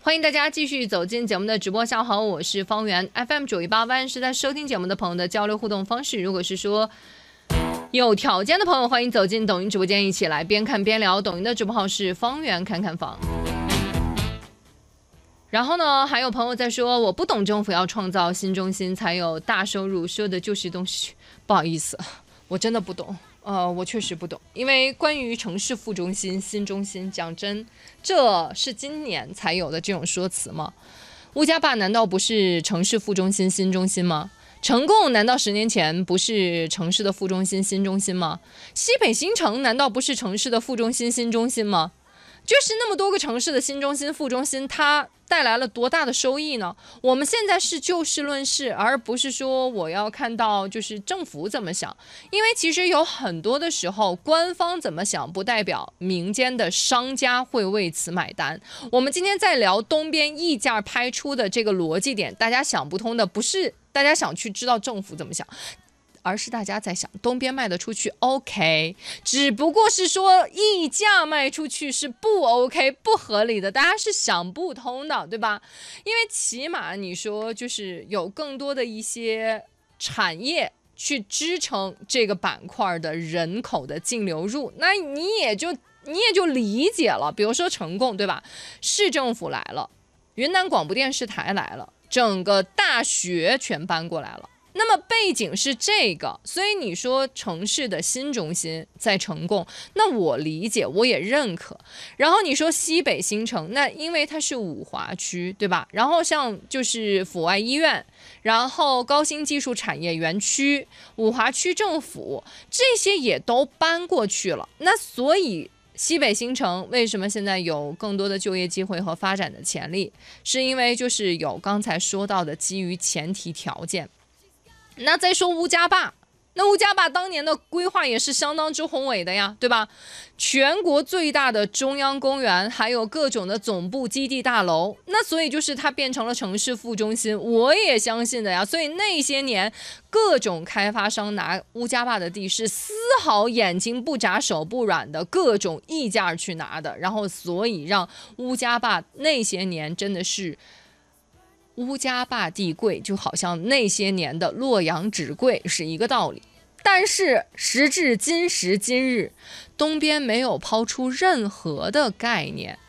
欢迎大家继续走进节目的直播。下午好，我是方圆 FM918万是在收听节目的朋友的交流互动方式。如果是说有条件的朋友，欢迎走进抖音直播间，一起来边看边聊。抖音的直播号是方圆看看房。然后呢，还有朋友在说我不懂政府要创造新中心才有大收入，说的就是东西。不好意思，我真的不懂。我确实不懂，因为关于城市副中心、新中心，讲真，这是今年才有的这种说辞吗？乌家坝难道不是城市副中心、新中心吗？成贡难道10年前不是城市的副中心、新中心吗？西北新城难道不是城市的副中心、新中心吗？就是那么多个城市的新中心、副中心，它带来了多大的收益呢？我们现在是就事论事，而不是说我要看到就是政府怎么想，因为其实有很多的时候，官方怎么想不代表民间的商家会为此买单。我们今天在聊东边溢价拍出的这个逻辑点，大家想不通的不是大家想去知道政府怎么想，而是大家在想东边卖得出去 OK， 只不过是说溢价卖出去是不 OK 不合理的，大家是想不通的，对吧？因为起码你说就是有更多的一些产业去支撑这个板块的人口的净流入，那你也就理解了。比如说成贡，对吧？市政府来了，云南广播电视台来了，整个大学全搬过来了。那么背景是这个，所以你说城市的新中心在成贡，那我理解，我也认可。然后你说西北新城，那因为它是五华区，对吧？然后像就是阜外医院，然后高新技术产业园区、五华区政府这些也都搬过去了，那所以西北新城为什么现在有更多的就业机会和发展的潜力？是因为就是有刚才说到的基于前提条件。那再说乌家坝，那乌家坝当年的规划也是相当之宏伟的呀，对吧？全国最大的中央公园，还有各种的总部基地大楼，那所以就是它变成了城市副中心，我也相信的呀。所以那些年各种开发商拿乌家坝的地是丝毫眼睛不眨手不软的，各种溢价去拿的，然后所以让乌家坝那些年真的是乌家坝地贵，就好像那些年的洛阳纸贵是一个道理。但是时至今时今日，东边没有抛出任何的概念，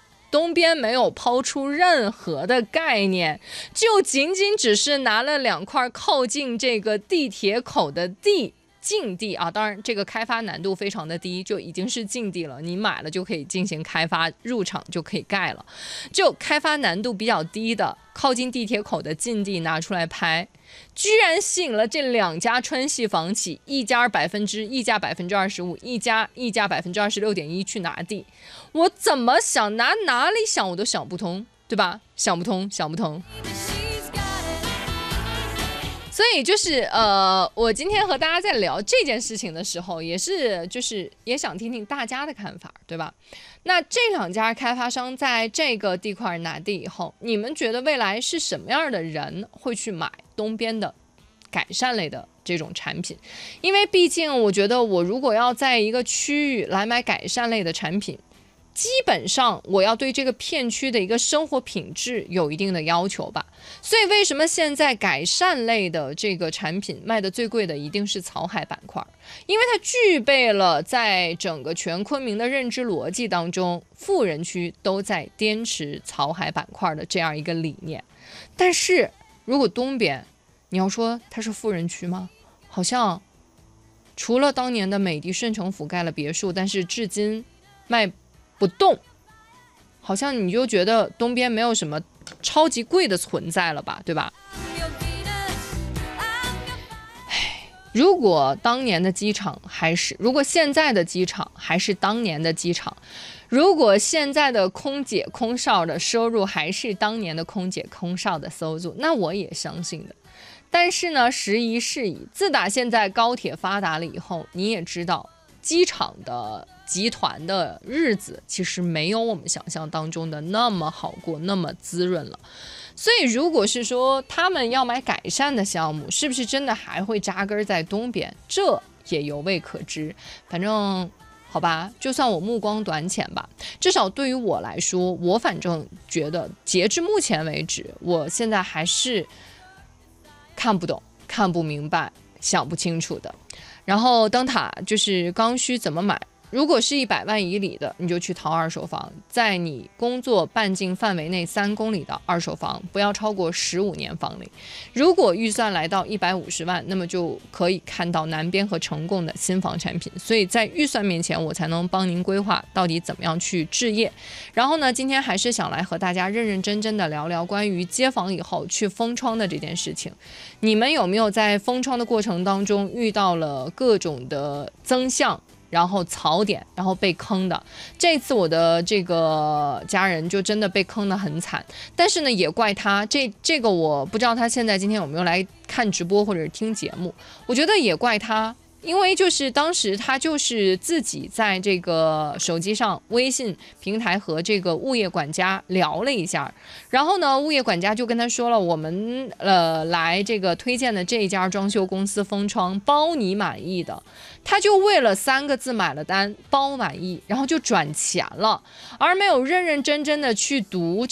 就仅仅只是拿了2块靠近这个地铁口的地。禁地啊，当然这个开发难度非常的低，就已经是禁地了，你买了就可以进行开发，入场就可以盖了。就开发难度比较低的靠近地铁口的禁地拿出来拍，居然吸引了这2家川系房企，一家溢价25%，一家溢价26.1%去拿地。我怎么想哪里想我都想不通，对吧？想不通。所以就是我今天和大家在聊这件事情的时候，也想听听大家的看法，对吧？那这2家开发商在这个地块拿地以后，你们觉得未来是什么样的人会去买东边的改善类的这种产品？因为毕竟我觉得我如果要在一个区域来买改善类的产品，基本上我要对这个片区的一个生活品质有一定的要求吧。所以为什么现在改善类的这个产品卖的最贵的一定是草海板块？因为它具备了在整个全昆明的认知逻辑当中，富人区都在坚持草海板块的这样一个理念。但是如果东边你要说它是富人区吗？好像除了当年的美的顺城府盖了别墅，但是至今卖不动，好像你就觉得东边没有什么超级贵的存在了吧，对吧？如果现在的机场还是当年的机场，如果现在的空姐空少的收入还是当年的空姐空少的收入，那我也相信的。但是呢，时移世易，自打现在高铁发达了以后，你也知道机场的集团的日子其实没有我们想象当中的那么好过，那么滋润了。所以如果是说他们要买改善的项目，是不是真的还会扎根在东边，这也犹未可知。反正好吧，就算我目光短浅吧，至少对于我来说，我反正觉得截至目前为止，我现在还是看不懂、看不明白、想不清楚的。然后灯塔就是刚需怎么买？如果是100万以里的，你就去淘二手房，在你工作半径范围内3公里的二手房，不要超过15年房龄。如果预算来到150万，那么就可以看到南边和成贡的新房产品。所以在预算面前，我才能帮您规划到底怎么样去置业。然后呢，今天还是想来和大家认认真真的聊聊关于接房以后去封窗的这件事情。你们有没有在封窗的过程当中遇到了各种的增项？然后槽点，然后被坑的。这次我的这个家人就真的被坑得很惨，但是呢，也怪他。这个我不知道他现在今天有没有来看直播或者是听节目，我觉得也怪他。因为就是当时他就是自己在这个手机上微信平台和这个物业管家聊了一下，然后呢，物业管家就跟他说了，我们来这个推荐的这一家装修公司封窗包你满意的，他就为了3个字买了单，包满意，然后就转钱了，而没有认认真真的去读